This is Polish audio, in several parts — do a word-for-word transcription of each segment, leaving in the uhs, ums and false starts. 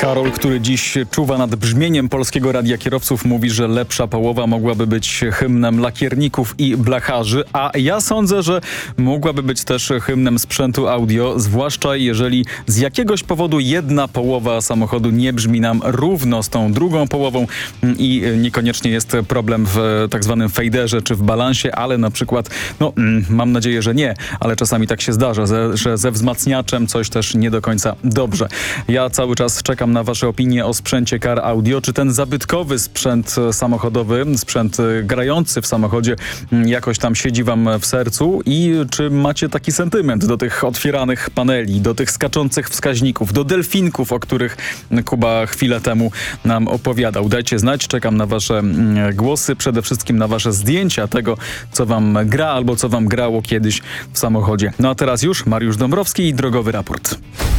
Karol, który dziś czuwa nad brzmieniem Polskiego Radia Kierowców, mówi, że lepsza połowa mogłaby być hymnem lakierników i blacharzy, a ja sądzę, że mogłaby być też hymnem sprzętu audio, zwłaszcza jeżeli z jakiegoś powodu jedna połowa samochodu nie brzmi nam równo z tą drugą połową i niekoniecznie jest problem w tak zwanym fejderze czy w balansie, ale na przykład, no mam nadzieję, że nie, ale czasami tak się zdarza, że ze wzmacniaczem coś też nie do końca dobrze. Ja cały czas czekam na wasze opinie o sprzęcie Car Audio. Czy ten zabytkowy sprzęt samochodowy, sprzęt grający w samochodzie jakoś tam siedzi wam w sercu i czy macie taki sentyment do tych otwieranych paneli, do tych skaczących wskaźników, do delfinków, o których Kuba chwilę temu nam opowiadał. Dajcie znać, czekam na wasze głosy, przede wszystkim na wasze zdjęcia tego, co wam gra albo co wam grało kiedyś w samochodzie. No a teraz już Mariusz Dąbrowski i Drogowy Raport.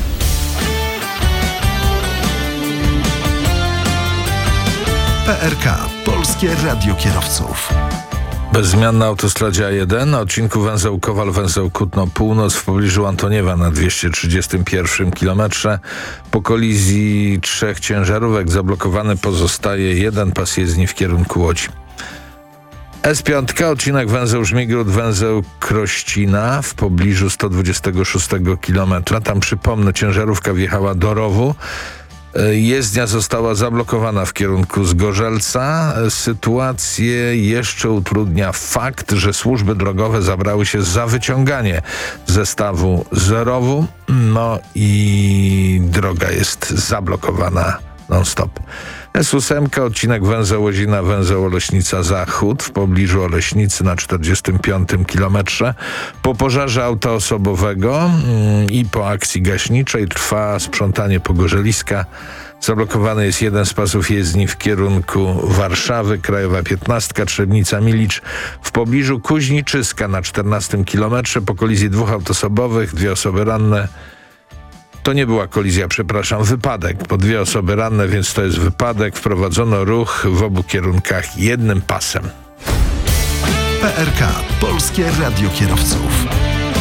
P R K. Polskie Radio Kierowców. Bez zmian na autostradzie A jeden, na odcinku węzeł Kowal-węzeł Kutno-Północ w pobliżu Antoniewa na dwieście trzydziestym pierwszym kilometrze. Po kolizji trzech ciężarówek zablokowany pozostaje jeden pas jezdni w kierunku Łodzi. S pięć, odcinek węzeł Żmigród, węzeł Krościna w pobliżu sto dwudziestego szóstego kilometra. Tam, przypomnę, ciężarówka wjechała do rowu. Jezdnia została zablokowana w kierunku Zgorzelca. Sytuację jeszcze utrudnia fakt, że służby drogowe zabrały się za wyciąganie zestawu z rowu. No i droga jest zablokowana non-stop. S osiem, odcinek węzeł Łozina, węzeł Oleśnica Zachód w pobliżu Oleśnicy na czterdziestym piątym kilometrze. Po pożarze auta osobowego mm, i po akcji gaśniczej trwa sprzątanie pogorzeliska. Zablokowany jest jeden z pasów jezdni w kierunku Warszawy, Krajowa piętnastka, Trzebnica-Milicz w pobliżu Kuźniczyska na czternastym kilometrze. Po kolizji dwóch autosobowych, dwie osoby ranne. To nie była kolizja, przepraszam, wypadek, bo dwie osoby ranne, więc to jest wypadek. Wprowadzono ruch w obu kierunkach jednym pasem. P R K. Polskie Radio Kierowców.